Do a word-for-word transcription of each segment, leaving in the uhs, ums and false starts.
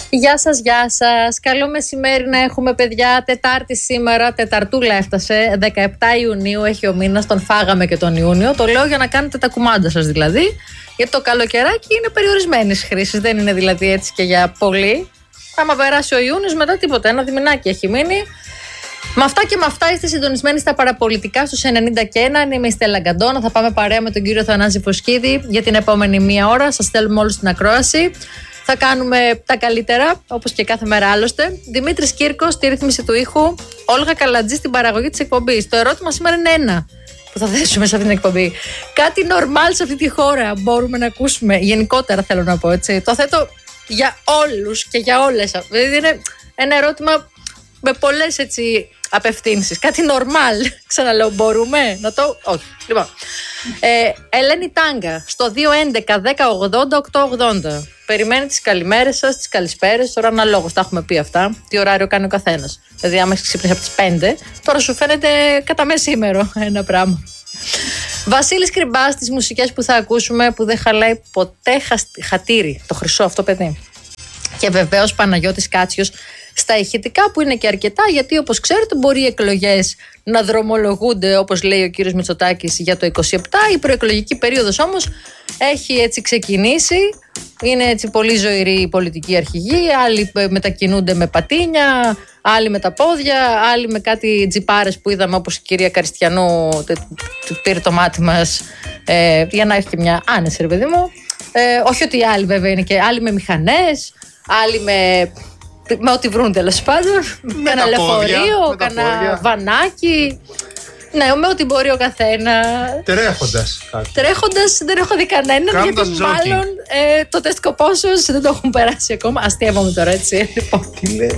Γεια σας, γεια σας. Καλό μεσημέρι να έχουμε, παιδιά. Τετάρτη σήμερα, Τεταρτούλα έφτασε. δεκαεπτά Ιουνίου έχει ο μήνας, τον φάγαμε και τον Ιούνιο. Το λέω για να κάνετε τα κουμάντα σας δηλαδή. Γιατί το καλοκαιράκι είναι περιορισμένης χρήσης. Δεν είναι δηλαδή έτσι και για πολύ. Άμα περάσει ο Ιούνιος, μετά τίποτα. Ένα διμηνάκι έχει μείνει. Με αυτά και με αυτά είστε συντονισμένοι στα παραπολιτικά στους ενενήντα και ένα. Είμαι η Στέλλα Γκαντώνα. Θα πάμε παρέα με τον κύριο Θανάση Φωσκίδη για την επόμενη μία ώρα. Σας στέλνουμε όλους στην ακρόαση. Θα κάνουμε τα καλύτερα, όπως και κάθε μέρα άλλωστε. Δημήτρης Κύρκος στη ρύθμιση του ήχου. Όλγα Καλατζή στην παραγωγή της εκπομπής. Το ερώτημα σήμερα είναι ένα που θα θέσουμε σε αυτή την εκπομπή. Κάτι normal σε αυτή τη χώρα μπορούμε να ακούσουμε? Γενικότερα θέλω να πω, έτσι. Το θέτω για όλους και για όλες. Δηλαδή είναι ένα ερώτημα με πολλές έτσι απευθύνσεις. Κάτι normal. Ξαναλέω, μπορούμε να το... Όχι. Λοιπόν. Ε, Ελένη Τάγκα στο δύο έντεκα δέκα ογδόντα οκτώ ογδόντα. Περιμένει τις καλημέρες σας, τις καλησπέρες. Τώρα αναλόγως τα έχουμε πει αυτά. Τι ωράριο κάνει ο καθένας. Δηλαδή, άμα έχεις ξύπνησε από τις πέντε, τώρα σου φαίνεται κατά μεσήμερο ένα πράγμα. Βασίλης Κρυμπάς, τις μουσικές που θα ακούσουμε που δεν χαλάει ποτέ χατήρι. Το χρυσό αυτό παιδί. Και βεβαίως Παναγιώτης Κάτσιος στα ηχητικά, που είναι και αρκετά, γιατί όπως ξέρετε μπορεί οι εκλογές να δρομολογούνται, όπως λέει ο κύριος Μητσοτάκης, για το είκοσι επτά. Η προεκλογική περίοδος όμως έχει έτσι ξεκινήσει. Είναι έτσι πολύ ζωηρή η πολιτική αρχηγή. Άλλοι μετακινούνται με πατίνια, άλλοι με τα πόδια, άλλοι με κάτι τζιπάρες που είδαμε, όπως η κυρία Καριστιανού πήρε το μάτι μας ε, για να έχει και μια άνεση, ρε παιδί μου. Ε, όχι ότι οι άλλοι βέβαια είναι και άλλοι με μηχανές, άλλοι με... με ό,τι βρουν τέλος πάντων. Με ένα λεωφορείο, κανένα βανάκι. Ναι, με ό,τι μπορεί ο καθένα. Τρέχοντας. Τρέχοντας δεν έχω δει κανέναν. Κάνοντας γιατί τζόκι. μάλλον ε, το τεστ κοπόσεως δεν το έχουν περάσει ακόμα. Αστείευομαι τώρα, έτσι. Λοιπόν. Τι λέει,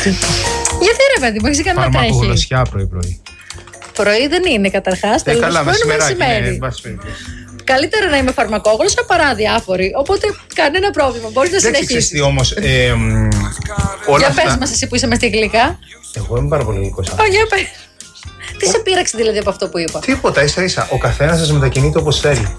Γιατί ρε παιδί μου, έχεις κανένα τρέχει? Φαρμακογλωσσιά πρωί-πρωί. Πρωί δεν είναι καταρχάς. Ε, καλά, μεσημεράκι. μεσημέρι. Καλύτερα να είμαι φαρμακόγλωσσα παρά διάφοροι. Οπότε κανένα πρόβλημα. Μπορείς να συνεχίσεις. Δεν όμως. Ε, όλα για αυτά... πες μας εσύ που είσαι μες στη γλυκά. Εγώ είμαι πάρα πολύ γλυκός. Ω, για πες. Τι σε πείραξε δηλαδή από αυτό που είπα? Τίποτα, ίσα ίσα. Ο καθένας σας μετακινείται όπως θέλει.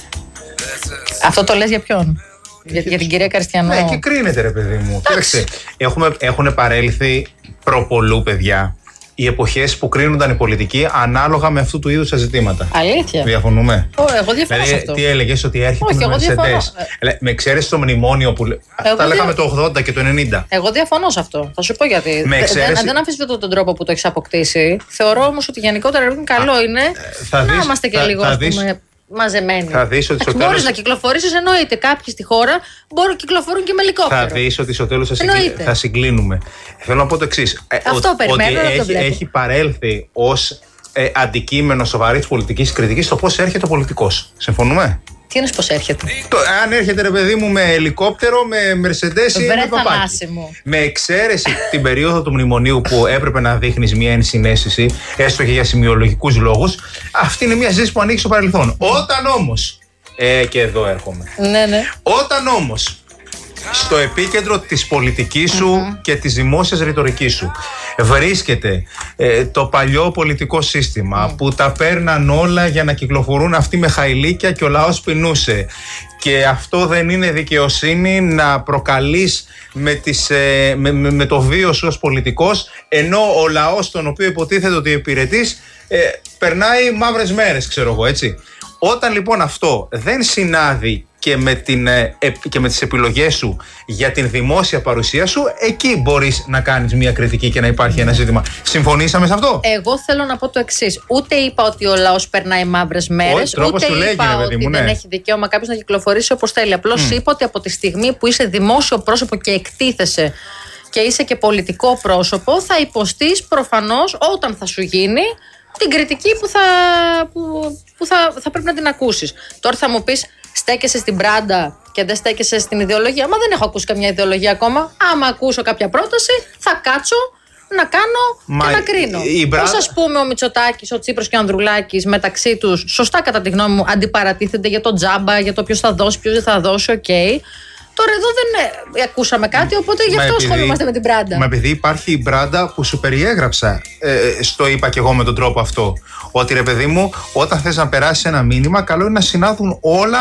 Αυτό το λες για ποιον? Για, για την κυρία Καριστιανού? Ναι, και κρίνεται, ρε παιδί μου. Κοίταξε, έχουν παρέλθει προπολού, παιδιά, οι εποχές που κρίνονταν οι πολιτικοί ανάλογα με αυτού του είδους τα ζητήματα. Αλήθεια? Διαφωνούμε? Ω, εγώ διαφωνώ δηλαδή, σε αυτό. τι έλεγες, ότι έρχεται Όχι, με εγώ διαφωνώ. Mercedes? Με εξαίρεση το μνημόνιο που. Εγώ τα λέγαμε δια... το ογδόντα και το ενενήντα. Εγώ διαφωνώ σε αυτό. Θα σου πω γιατί. Με εξαίρεση... δεν, δεν αμφισβητώ τον τρόπο που το έχεις αποκτήσει. Θεωρώ όμως ότι γενικότερα είναι καλό Α, είναι θα να δεις, είμαστε και θα, λίγο θα ας πούμε, δεις... μαζεμένοι. Θα δεις ότι στο τέλος... Μπορείς να κυκλοφορήσεις, εννοείται. Κάποιοι στη χώρα μπορούν να κυκλοφορούν και με ελικόπτερο. Θα δεις ότι στο τέλος θα, συγκλ... θα συγκλίνουμε. Θέλω να πω το εξής. Αυτό ότι, περιμένω, ότι να το έχει, έχει παρέλθει ως ε, αντικείμενο σοβαρής πολιτικής κριτικής το πώς έρχεται ο πολιτικός. Συμφωνούμε? Τι είναι πώς έρχεται? Το, αν έρχεται, ρε παιδί μου, με ελικόπτερο, με Mercedes ή με παπάκι. Με εξαίρεση την περίοδο του μνημονίου που έπρεπε να δείχνεις μια ενσυναίσθηση, έστω και για σημειολογικούς λόγους, αυτή είναι μια ζήτηση που ανοίγει στο παρελθόν. Όταν όμως. Ε, και εδώ έρχομαι. Ναι, ναι. Όταν όμως στο επίκεντρο της πολιτικής σου mm-hmm. και της δημόσιας ρητορικής σου βρίσκεται ε, το παλιό πολιτικό σύστημα mm. που τα παίρναν όλα για να κυκλοφορούν αυτοί με χαϊλίκια και ο λαός πεινούσε, και αυτό δεν είναι δικαιοσύνη να προκαλείς με, τις, ε, με, με, με το βίο σου ως πολιτικός, ενώ ο λαός τον οποίο υποτίθεται ότι υπηρετείς ε, περνάει μαύρες μέρες, ξέρω εγώ, έτσι. Όταν λοιπόν αυτό δεν συνάδει και με, την, και με τις επιλογές σου για την δημόσια παρουσία σου, εκεί μπορείς να κάνεις μια κριτική και να υπάρχει ένα ζήτημα. Συμφωνήσαμε σε αυτό? Εγώ θέλω να πω το εξής. Ούτε είπα ότι ο λαός περνάει μαύρες μέρες, ούτε είπα λέγει, ότι μου, ναι. δεν έχει δικαίωμα κάποιος να κυκλοφορήσει όπως θέλει. Απλώς mm. είπα ότι από τη στιγμή που είσαι δημόσιο πρόσωπο και εκτίθεσαι και είσαι και πολιτικό πρόσωπο, θα υποστείς προφανώς όταν θα σου γίνει την κριτική που θα, που, που θα, θα πρέπει να την ακούσεις. Τώρα θα μου πεις, στέκεσαι στην πράντα και δεν στέκεσαι στην ιδεολογία. Μα δεν έχω ακούσει καμιά ιδεολογία ακόμα. Άμα ακούσω κάποια πρόταση, θα κάτσω να κάνω Μα και να κρίνω. Μπρα... Πώς, ας πούμε, ο Μητσοτάκης, ο Τσίπρας και ο Ανδρουλάκης μεταξύ τους, σωστά κατά τη γνώμη μου, αντιπαρατίθενται για το τζάμπα, για το ποιος θα δώσει, ποιος δεν θα δώσει, οκ. Okay. Τώρα εδώ δεν ε, ακούσαμε κάτι, οπότε γι' αυτό επειδή, ασχολούμαστε με την μπράντα. Μα επειδή υπάρχει η μπράντα που σου περιέγραψα, ε, στο είπα και εγώ με τον τρόπο αυτό. Ότι ρε παιδί μου, όταν θες να περάσεις ένα μήνυμα, καλό είναι να συνάδουν όλα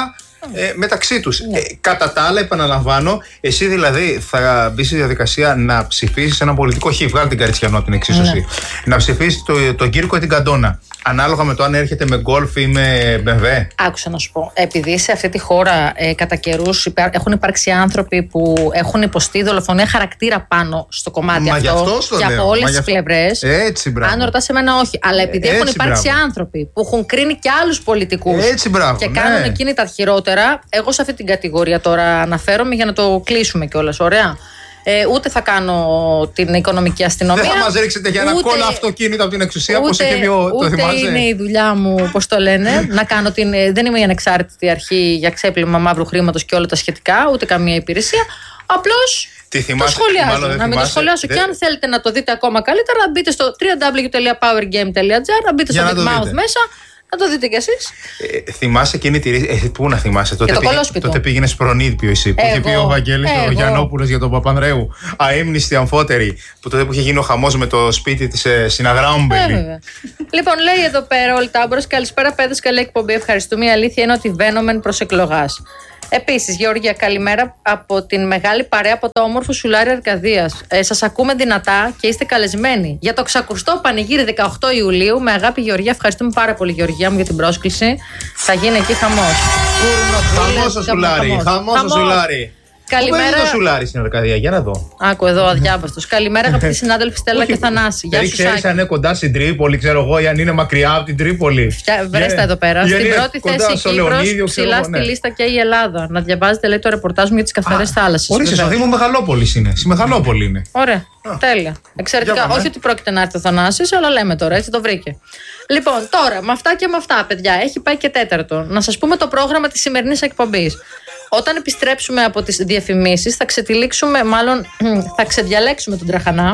ε, μεταξύ τους. Ναι. Ε, κατά τα άλλα, επαναλαμβάνω, εσύ δηλαδή θα μπει στη διαδικασία να ψηφίσεις ένα πολιτικό χ. Βγάλει την Καριτσιανό την εξίσωση. Ναι. Να ψηφίσεις τον το Κύρκο ή την Καντόνα. Ανάλογα με το αν έρχεται με γκολφ ή με μπι εμ βι. Άκουσα να σου πω. Επειδή σε αυτή τη χώρα ε, κατά καιρούς έχουν υπάρξει άνθρωποι που έχουν υποστεί δολοφονία χαρακτήρα πάνω στο κομμάτι Μα αυτό. αυτό και από όλες τις πλευρές. Έτσι, μπράβο. Αν ρωτάς εμένα, όχι. Αλλά επειδή Έτσι, έχουν υπάρξει μπράβο. άνθρωποι που έχουν κρίνει και άλλους πολιτικούς Έτσι, μπράβο, και ναι. κάνουν εκείνη τα χειρότερα, εγώ σε αυτή την κατηγορία τώρα αναφέρομαι για να το κλείσουμε κιόλας. Ωραία. Ε, ούτε θα κάνω την οικονομική αστυνομία. Δεν θα μας ρίξετε για ένα ούτε, κόλλο αυτοκίνητο από την εξουσία, όπως ούτε, είχε βγει ο. Το θυμάσαι. είναι η δουλειά μου, πώς το λένε, να κάνω την. Δεν είμαι η ανεξάρτητη αρχή για ξέπλυμα μαύρου χρήματος και όλα τα σχετικά, ούτε καμία υπηρεσία. Απλώς το σχολιάζω. Να μην το σχολιάσω. Δεν... Και αν θέλετε να το δείτε ακόμα καλύτερα, μπείτε στο double-u double-u double-u τελεία powergame τελεία gr, να μπείτε στο Big Mouth μέσα. Να το δείτε κι εσείς. Ε, θυμάσαι εκείνη τη ρίση. Ε, πού να θυμάσαι, τότε, το πήγε, τότε πήγαινε προνήπιο εσύ. Που είχε πει ο Βαγγέλης ο Γιαννόπουλος για τον Παπανδρέου. Αείμνηστη αμφότερη. Που τότε που είχε γίνει ο χαμός με το σπίτι της ε, Συναγράουμπελη. Ε, λοιπόν, λέει εδώ πέρα ο Λιτάμπορος, καλησπέρα παιδες, καλή εκπομπή. Ευχαριστούμε. Η αλήθεια είναι ότι βαίνομεν προς εκλογάς. Επίσης, Γεωργία, καλημέρα από την μεγάλη παρέα από το όμορφο Σουλάρι Αρκαδίας. Ε, σας ακούμε δυνατά και είστε καλεσμένοι για το ξακουστό πανηγύρι δεκαοκτώ Ιουλίου. Με αγάπη, Γεωργία. Ευχαριστούμε πάρα πολύ, Γεωργία μου, για την πρόσκληση. Θα γίνει εκεί χαμός. Χαμός ο Σουλάρι. Χαμός ο Σουλάρι. Καλημέρα. Πού είναι το Σουλάρι στην Αρκαδία, για να δω. Άκου εδώ, αδιάβαστος. Καλημέρα, αγαπητοί συνάδελφοι Στέλλα και Θανάση. Δεν ξέρεις αν είναι κοντά στην Τρίπολη, ξέρω εγώ, ή αν είναι μακριά από την Τρίπολη. Βρέστα εδώ πέρα. Στην πρώτη θέση η Κύπρος, ψηλά στη λίστα και η Ελλάδα. Να διαβάζετε, λέει, το ρεπορτάζ μου για τις καθαρές θάλασσες. Ορίστε, στο Δήμο Μεγαλόπολης είναι. Στη Μεγαλόπολη είναι. Ωραία. Τέλεια. Εξαιρετικά. Όχι ότι πρόκειται να έρθει ο Θανάσης, αλλά λέμε τώρα, έτσι το βρήκε. Λοιπόν, τώρα, με αυτά και με αυτά, παιδιά, έχει πάει και τέταρτο. Να σας πούμε το πρόγραμμα της σημερινής εκπομπής. Όταν επιστρέψουμε από τις διαφημίσεις, θα ξετυλίξουμε, μάλλον θα ξεδιαλέξουμε τον Τραχανά,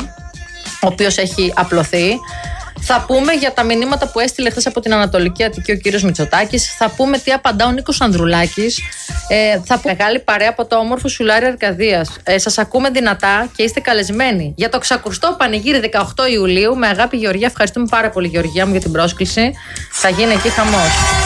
ο οποίος έχει απλωθεί. Θα πούμε για τα μηνύματα που έστειλε χθες από την Ανατολική Αττική ο κύριος Μητσοτάκης. Θα πούμε τι απαντά ο Νίκος Ανδρουλάκης. Ε, θα πούμε μεγάλη παρέα από το όμορφο Σουλάρι Αρκαδίας. Ε, σας ακούμε δυνατά και είστε καλεσμένοι για το ξακουστό πανηγύρι δεκαοκτώ Ιουλίου. Με αγάπη, Γεωργία. Ευχαριστούμε πάρα πολύ, Γεωργία μου, για την πρόσκληση. Θα γίνει εκεί χαμός.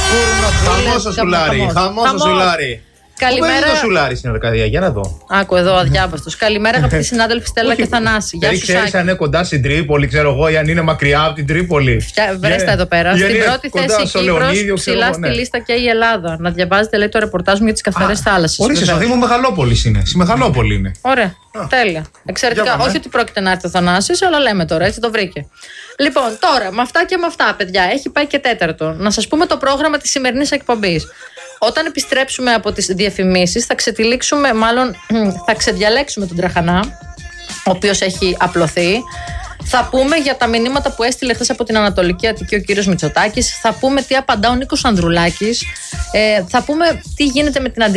Χαμός ο Σουλάρι. Χαμός ο Σουλάρι. Καλημέρα. Πού είναι το Σουλάρι στην Αρκαδία, για να δω. Άκου εδώ, αδιάβαστος. Καλημέρα, αγαπητοί συνάδελφοι Στέλλα και Θανάση. Δεν ξέρεις αν είναι κοντά στην Τρίπολη, ξέρω εγώ, ή αν είναι μακριά από την Τρίπολη. Βρέστα εδώ πέρα. Στην πρώτη θέση η Κύπρος, ψηλά στη λίστα και η Ελλάδα. Να διαβάζετε, λέει, το ρεπορτάζ μου για τις καθαρές θάλασσες. Ορίστε, στο Δήμο Μεγαλόπολης είναι. Στη Μεγαλόπολη είναι. Ωραία. Τέλεια. Εξαιρετικά. Όχι ότι πρόκειται να έρθει ο Θανάσης, αλλά λέμε τώρα, έτσι το βρήκε. Λοιπόν, τώρα, με αυτά και με αυτά, παιδιά, έχει πάει και τέταρτο. Να σας πούμε το πρόγραμμα της σημερινής εκπομπής. Όταν επιστρέψουμε από τις διαφημίσεις, θα ξετυλίξουμε, μάλλον θα ξεδιαλέξουμε τον Τραχανά, ο οποίος έχει απλωθεί. Θα πούμε για τα μηνύματα που έστειλε χθες από την Ανατολική Αττική ο κύριος Μητσοτάκης. Θα πούμε τι απαντά ο Νίκος Ανδρουλάκης. Ε, θα πούμε τι γίνεται με την